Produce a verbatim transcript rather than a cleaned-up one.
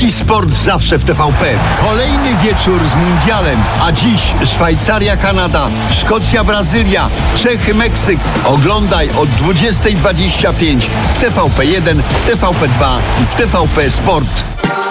Polski sport zawsze w T V P. Kolejny wieczór z mundialem, a dziś Szwajcaria, Kanada, Szkocja, Brazylia, Czechy, Meksyk. Oglądaj od dwudziestej dwadzieścia pięć w T V P jeden, w T V P dwa i w T V P Sport.